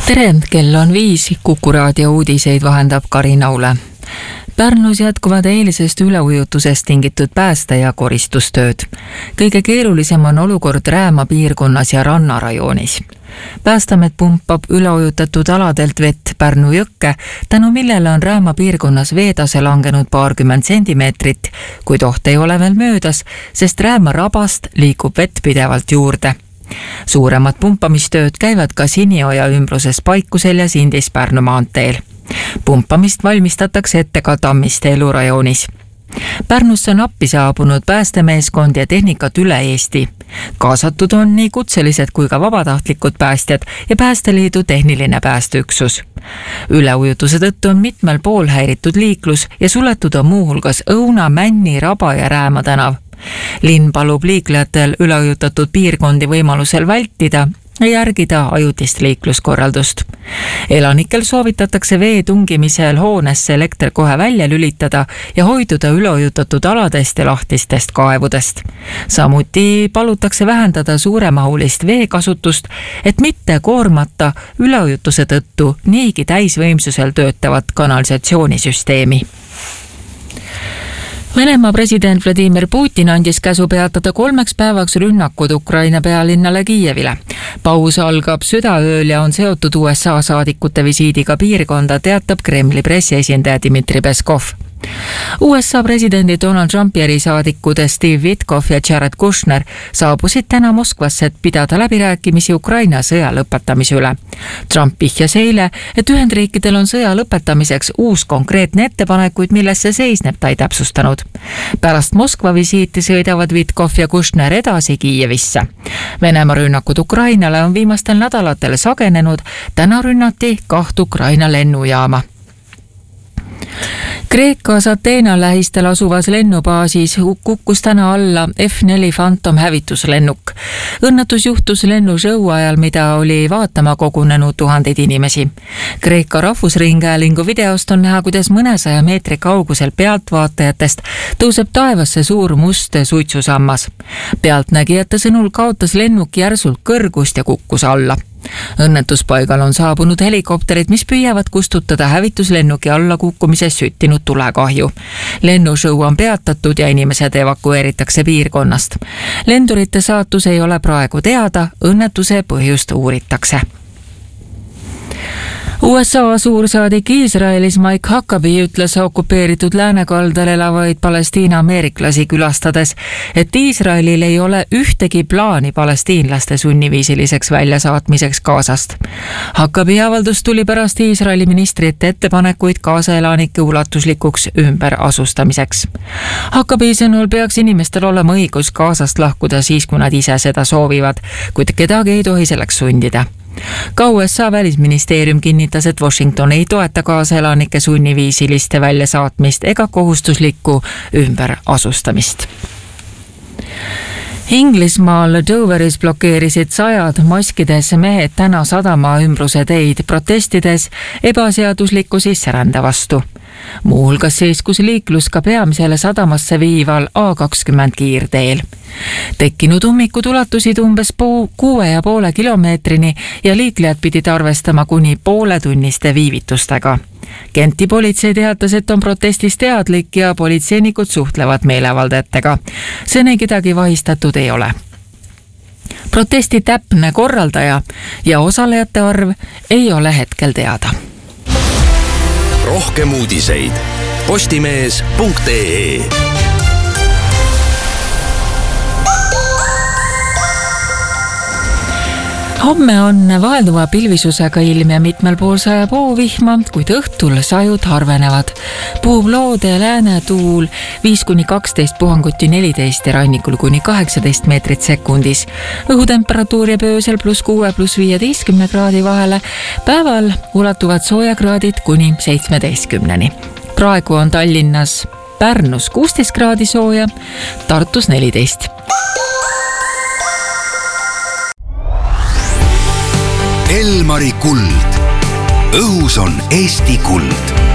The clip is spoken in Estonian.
Tere, kell on 5, Kuku raadio uudiseid vahendab Karin Aule. Pärnus jätkuvad eilisest üleujutusest tingitud pääste- ja koristustööd. Kõige keerulisem on olukord Rääma piirkonnas ja rannarajoonis. Päästamet pumpab üleujutatud aladelt vett Pärnu jõkke, tänu millele on Rääma piirkonnas veetase langenud paarkümmend sentimeetrit, kuid oht ei ole veel möödas, sest Rääma rabast liigub vett pidevalt juurde. Suuremad pumpamistööd käivad ka Sinioja ümbruses Paikusel ja Sindis Pärnu maanteel. Pumpamist valmistatakse ette ka Tammiste elurajoonis. Pärnusse on appi saabunud päästemeeskond ja tehnikat üle Eesti. Kaasatud on nii kutselised kui ka vabatahtlikud päästjad ja Päästeliidu tehniline päästeüksus. Üleujutuse tõttu on mitmel pool häiritud liiklus ja suletud on muuhulgas Õuna, Männi, Raba ja Rääma tänav. Linn palub liiklejatel üleujutatud piirkondi võimalusel vältida ja järgida ajutist liikluskorraldust. Elanikel soovitatakse vee tungimisel hoonesse elekter kohe välja lülitada ja hoiduda üleujutatud aladest ja lahtistest kaevudest. Samuti palutakse vähendada suuremahulist veekasutust, et mitte koormata üleujutuse tõttu niigi täisvõimsusel töötavat kanalisatsioonisüsteemi. Venemaa president Vladimir Putin andis käsu peatada 3 päevaks rünnakud Ukraina pealinnale Kiievile. Paus algab südaööl ja on seotud USA saadikute visiidiga piirkonda, teatab Kremli pressiesindaja Dmitri Peskov. USA presidendi Donald Trumpi erisaadikud Steve Witkoff ja Jared Kushner saabusid täna Moskvasse, et pidada läbirääkimisi Ukraina sõja lõpetamise üle. Trump vihjas eile, et Ühendriikidel on sõja lõpetamiseks uus konkreetne ettepanekuid, milles see seisneb, ta ei täpsustanud. Pärast Moskva visiiti sõidavad Witkoff ja Kushner edasi Kiievisse. Venemaa rünnakud Ukrainale on viimastel nädalatel sagenenud, täna rünnati 2 Ukraina lennujaama. Kreekas Ateena lähistel asuvas lennubaasis kukkus täna alla F4 Phantom hävituslennuk. Õnnetus juhtus lennushow ajal, mida oli vaatama kogunenud tuhandeid inimesi. Kreeka rahvusringhäälingu videost on näha, kuidas mõnesaja meetri kaugusel pealtvaatajatest tõuseb taevasse suur must suitsusammas. Pealtnägijate sõnul kaotas lennuk järsult kõrgust ja kukkus alla. Õnnetuspaigal on saabunud helikopterid, mis püüavad kustutada hävituslennuki alla kukkumises süttinud tulekahju. Lennushow on peatatud ja inimesed evakueeritakse piirkonnast. Lendurite saatus ei ole praegu teada, õnnetuse põhjust uuritakse. USA suursaadik Iisraelis Mike Huckabee ütles okupeeritud läänekaldal elavaid Palestiina ameeriklasi külastades, et Iisraelil ei ole ühtegi plaani palestiinlaste sunniviisiliseks väljasaatmiseks Gazast. Huckabee avaldus tuli pärast Iisraeli ministrite ettepanekuid Gaza-elanike ulatuslikuks ümberasustamiseks. Huckabee sõnul peaks inimestel olema õigus Gazast lahkuda siis, kui nad ise seda soovivad, kuid kedagi ei tohi selleks sundida. Ka USA välisministeerium kinnitas, et Washington ei toeta Gaza-elanike sunniviisiliste väljasaatmist ega kohustuslikku ümberasustamist. Inglismaal Doveris blokeerisid 100 maskides mehed täna sadama ümbruse teid protestides ebaseadusliku sisserände vastu. Muuhulgas seiskus liiklus ka peamisele sadamasse viival A20 kiirteel. Tekkinud ummikud ulatusid umbes 6,5 kilomeetrini ja liiklejad pidid arvestama kuni pooletunniste viivitustega. Genti politsei teatas, et on protestist teadlik ja politseinikud suhtlevad meeleavaldajatega. Seni kedagi vahistatud ei ole. Protesti täpne korraldaja ja osalejate arv ei ole hetkel teada. Rohkem uudiseid postimees.ee. Homme on vahelduva pilvisusega ilm ja mitmel pool sajab hoovihma, kuid õhtul sajud harvenevad. Puhub loode läänetuul 5-12 puhanguti 14 ja rannikul kuni 18 meetrit sekundis. Õhutemperatuur jääb öösel +6–+15 kraadi vahele. Päeval ulatuvad soojakraadid kuni 17-ni. Praegu on Tallinnas Pärnus 16 kraadi sooja, Tartus 14. Elmari kuld. Õhus on Eesti kuld.